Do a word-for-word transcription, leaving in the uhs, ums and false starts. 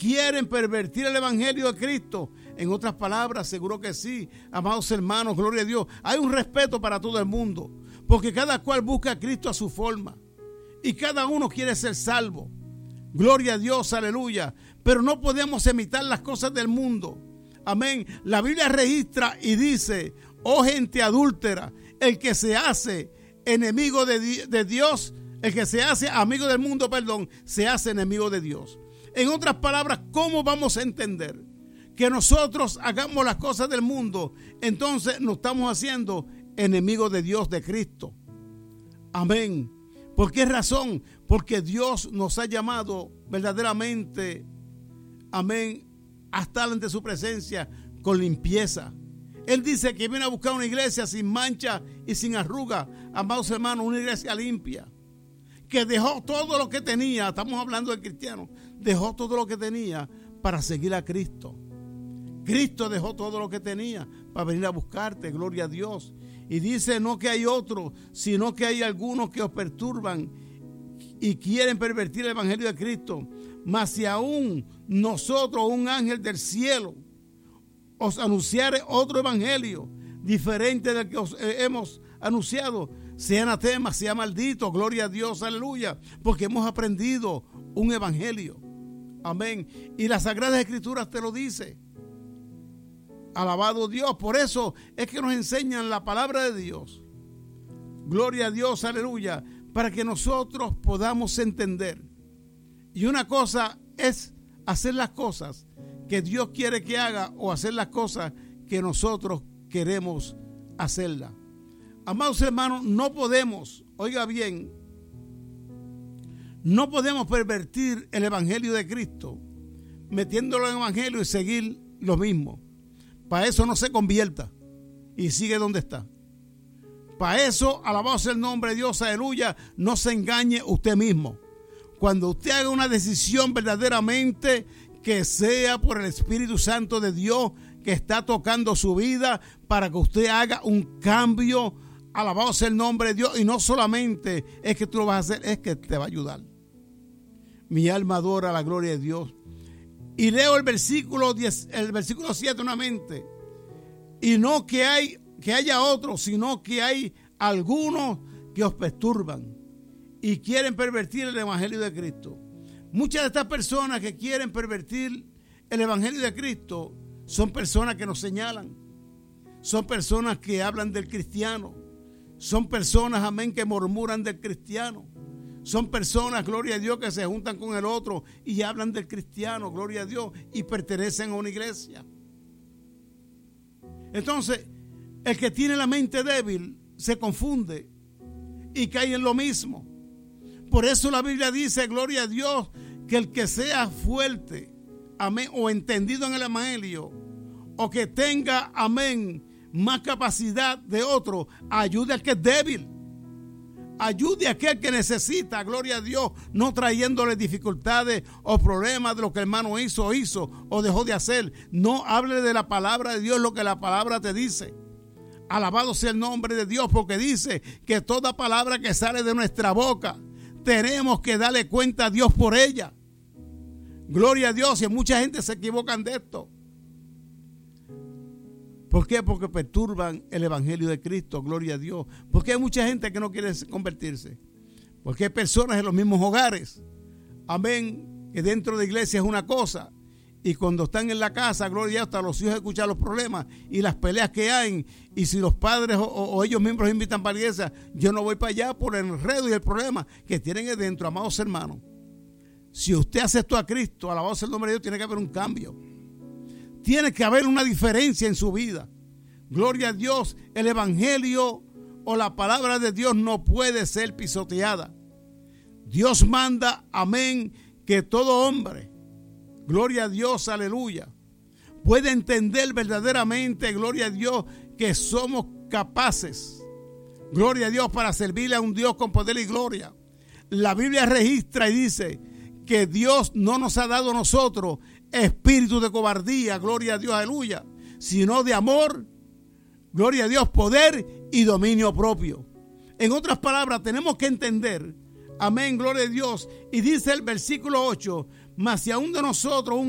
quieren pervertir el evangelio de Cristo. En otras palabras, seguro que sí, amados hermanos, gloria a Dios. Hay un respeto para todo el mundo, porque cada cual busca a Cristo a su forma y cada uno quiere ser salvo. Gloria a Dios, aleluya. Pero no podemos imitar las cosas del mundo. Amén. La Biblia registra y dice: oh gente adúltera, el que se hace enemigo de, de Dios, el que se hace amigo del mundo, perdón, se hace enemigo de Dios. En otras palabras, ¿cómo vamos a entender que nosotros hagamos las cosas del mundo? Entonces nos estamos haciendo enemigos de Dios, de Cristo. Amén. ¿Por qué razón? Porque Dios nos ha llamado verdaderamente, amén, a estar ante su presencia con limpieza. Él dice que viene a buscar una iglesia sin mancha y sin arruga. Amados hermanos, una iglesia limpia, que dejó todo lo que tenía. Estamos hablando de cristianos. Dejó todo lo que tenía para seguir a Cristo. Cristo dejó todo lo que tenía para venir a buscarte, gloria a Dios. Y dice: no que hay otro, sino que hay algunos que os perturban y quieren pervertir el evangelio de Cristo. Mas si aún nosotros, un ángel del cielo, os anunciare otro evangelio diferente del que os hemos anunciado, sea anatema, sea maldito, gloria a Dios, aleluya, porque hemos aprendido un evangelio. Amén. Y las Sagradas Escrituras te lo dice. Alabado Dios. Por eso es que nos enseñan la palabra de Dios. Gloria a Dios, aleluya, para que nosotros podamos entender. Y una cosa es hacer las cosas que Dios quiere que haga, o hacer las cosas que nosotros queremos hacerlas. Amados hermanos, no podemos, oiga bien, no podemos pervertir el evangelio de Cristo metiéndolo en el evangelio y seguir lo mismo. Para eso no se convierta y sigue donde está. Para eso, alabado sea el nombre de Dios, aleluya, no se engañe usted mismo. Cuando usted haga una decisión verdaderamente, que sea por el Espíritu Santo de Dios que está tocando su vida, para que usted haga un cambio. Alabado sea el nombre de Dios. Y no solamente es que tú lo vas a hacer, es que te va a ayudar. Mi alma adora la gloria de Dios. Y leo el versículo diez, el versículo siete nuevamente. Y no que hay que haya otros, sino que hay algunos que os perturban y quieren pervertir el evangelio de Cristo. Muchas de estas personas que quieren pervertir el evangelio de Cristo son personas que nos señalan. Son personas que hablan del cristiano. Son personas, amén, que murmuran del cristiano. Son personas, gloria a Dios, que se juntan con el otro y hablan del cristiano, gloria a Dios, y pertenecen a una iglesia. Entonces, el que tiene la mente débil se confunde y cae en lo mismo. Por eso la Biblia dice, gloria a Dios, que el que sea fuerte, amén, o entendido en el evangelio, o que tenga, amén, más capacidad de otro, ayude al que es débil. Ayude a aquel que necesita, gloria a Dios, no trayéndole dificultades o problemas de lo que el hermano hizo o hizo o dejó de hacer. No hable de la palabra de Dios, lo que la palabra te dice. Alabado sea el nombre de Dios, porque dice que toda palabra que sale de nuestra boca, tenemos que darle cuenta a Dios por ella. Gloria a Dios. Y mucha gente se equivocan de esto. ¿Por qué? Porque perturban el evangelio de Cristo, gloria a Dios. Porque hay mucha gente que no quiere convertirse. Porque hay personas en los mismos hogares, amén, que dentro de la iglesia es una cosa, y cuando están en la casa, gloria a Dios, hasta los hijos escuchan los problemas y las peleas que hay, y si los padres o, o ellos mismos invitan para la iglesia, yo no voy para allá por el enredo y el problema que tienen dentro. Amados hermanos, si usted aceptó a Cristo, alabado sea el nombre de Dios, tiene que haber un cambio. Tiene que haber una diferencia en su vida. Gloria a Dios. El evangelio o la palabra de Dios no puede ser pisoteada. Dios manda, amén, que todo hombre, gloria a Dios, aleluya, puede entender verdaderamente, gloria a Dios, que somos capaces, gloria a Dios, para servirle a un Dios con poder y gloria. La Biblia registra y dice que Dios no nos ha dado a nosotros espíritu de cobardía, gloria a Dios, aleluya, sino de amor, gloria a Dios, poder y dominio propio. En otras palabras, tenemos que entender, amén, gloria a Dios, y dice el versículo ocho, mas si aún de nosotros un